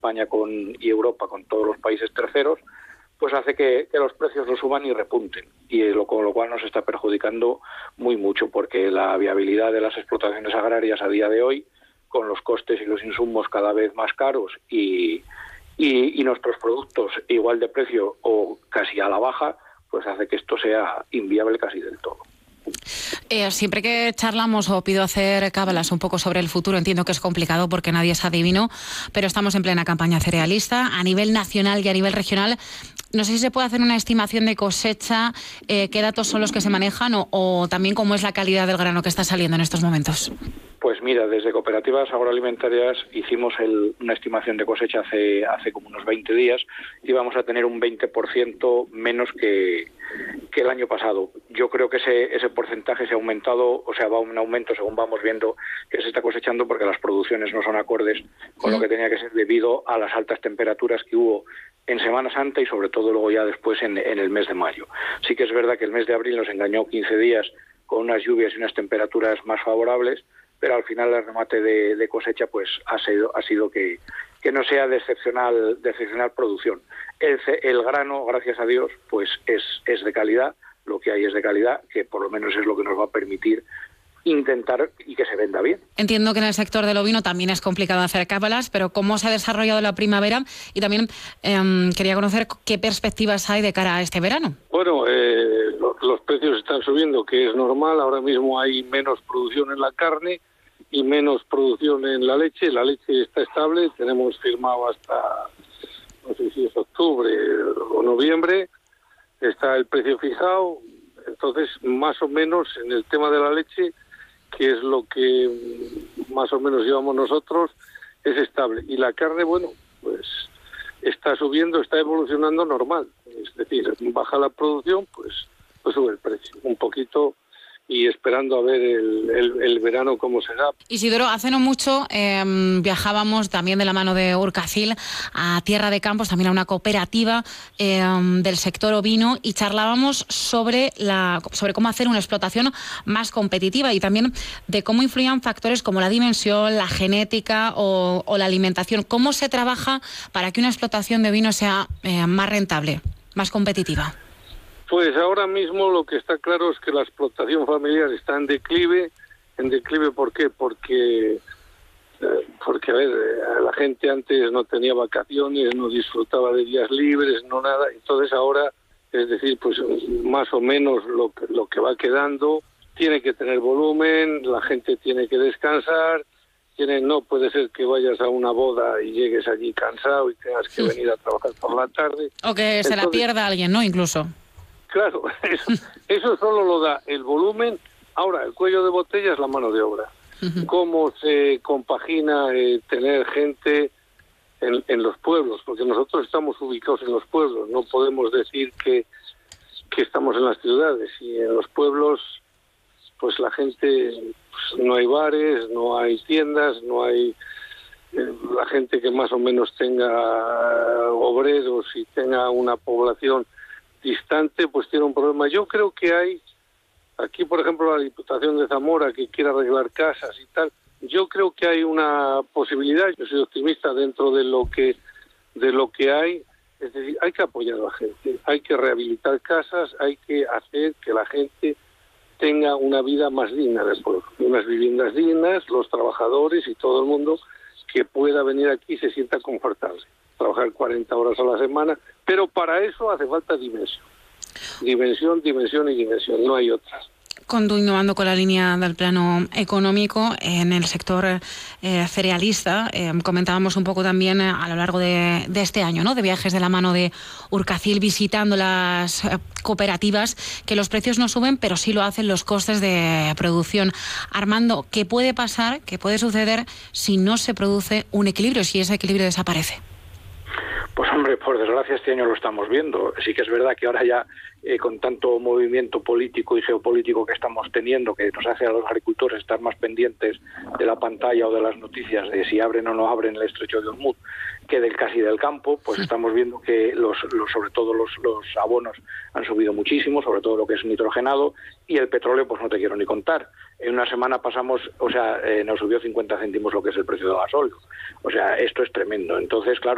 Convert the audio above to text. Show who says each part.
Speaker 1: España y Europa con todos los países terceros, pues hace que los precios no suban y repunten, con lo cual nos está perjudicando muy mucho, porque la viabilidad de las explotaciones agrarias a día de hoy, con los costes y los insumos cada vez más caros y nuestros productos igual de precio o casi a la baja, pues hace que esto sea inviable casi del todo.
Speaker 2: Siempre que charlamos o pido hacer cábalas un poco sobre el futuro, entiendo que es complicado porque nadie es adivino, pero estamos en plena campaña cerealista a nivel nacional y a nivel regional. No sé si se puede hacer una estimación de cosecha, qué datos son los que se manejan o también cómo es la calidad del grano que está saliendo en estos momentos.
Speaker 1: Pues mira, desde Cooperativas Agroalimentarias hicimos una estimación de cosecha hace como unos 20 días y vamos a tener un 20% menos que el año pasado. Yo creo que ese porcentaje se ha aumentado, o sea, va un aumento según vamos viendo que se está cosechando, porque las producciones no son acordes con lo que tenía que ser debido a las altas temperaturas que hubo en Semana Santa y sobre todo luego ya después en el mes de mayo. Sí que es verdad que el mes de abril nos engañó 15 días con unas lluvias y unas temperaturas más favorables, pero al final el remate de cosecha pues ha sido que no sea de excepcional producción. El grano, gracias a Dios, pues es de calidad, lo que hay es de calidad, que por lo menos es lo que nos va a permitir intentar y que se venda bien.
Speaker 2: Entiendo que en el sector del ovino también es complicado hacer cábalas, pero ¿cómo se ha desarrollado la primavera? Y también quería conocer qué perspectivas hay de cara a este verano.
Speaker 3: Bueno, los precios están subiendo, que es normal. Ahora mismo hay menos producción en la carne y menos producción en la leche. La leche está estable, tenemos firmado hasta, no sé si es octubre o noviembre, está el precio fijado. Entonces, más o menos en el tema de la leche, que es lo que más o menos llevamos nosotros, es estable. Y la carne, bueno, pues está subiendo, está evolucionando normal. Es decir, baja la producción, pues sube el precio un poquito, y esperando a ver el verano cómo será.
Speaker 2: Isidoro, hace no mucho viajábamos también de la mano de Urcacil a Tierra de Campos, también a una cooperativa del sector ovino, y charlábamos sobre cómo hacer una explotación más competitiva y también de cómo influían factores como la dimensión, la genética o la alimentación. ¿Cómo se trabaja para que una explotación de ovino sea más rentable, más competitiva?
Speaker 3: Pues ahora mismo lo que está claro es que la explotación familiar está en declive. ¿Por qué? Porque a ver, la gente antes no tenía vacaciones, no disfrutaba de días libres, no nada. Entonces ahora, es decir, pues más o menos lo que va quedando tiene que tener volumen, la gente tiene que descansar. No puede ser que vayas a una boda y llegues allí cansado y tengas que venir a trabajar por la tarde.
Speaker 2: O que se la pierda alguien, ¿no? Incluso.
Speaker 3: Claro, eso solo lo da el volumen. Ahora, el cuello de botella es la mano de obra. Uh-huh. ¿Cómo se compagina tener gente en los pueblos? Porque nosotros estamos ubicados en los pueblos, no podemos decir que estamos en las ciudades. Y en los pueblos, pues la gente, pues, no hay bares, no hay tiendas, no hay... la gente que más o menos tenga obreros y tenga una población distante, pues tiene un problema. Yo creo que hay aquí, por ejemplo, la Diputación de Zamora, que quiere arreglar casas y tal. Yo creo que hay una posibilidad. Yo soy optimista dentro de lo que hay. Es decir, hay que apoyar a la gente, hay que rehabilitar casas, hay que hacer que la gente tenga una vida más digna del pueblo, unas viviendas dignas, los trabajadores y todo el mundo que pueda venir aquí y se sienta confortable. Trabajar 40 horas a la semana, pero para eso hace falta dimensión. Dimensión, no hay otra.
Speaker 2: Continuando con la línea del plano económico, en el sector cerealista, comentábamos un poco también a lo largo de este año, ¿no?, de viajes de la mano de Urcacil visitando las cooperativas, que los precios no suben, pero sí lo hacen los costes de producción. Armando, ¿qué puede pasar, qué puede suceder si no se produce un equilibrio, si ese equilibrio desaparece?
Speaker 1: Pues hombre, por desgracia este año lo estamos viendo. Sí que es verdad que ahora ya con tanto movimiento político y geopolítico que estamos teniendo, que nos hace a los agricultores estar más pendientes de la pantalla o de las noticias de si abren o no abren el estrecho de Hormuz que casi del campo, pues estamos viendo que sobre todo los abonos han subido muchísimo, sobre todo lo que es nitrogenado, y el petróleo pues no te quiero ni contar. En una semana nos subió 50 céntimos lo que es el precio del gasóleo. O sea, esto es tremendo. Entonces, claro,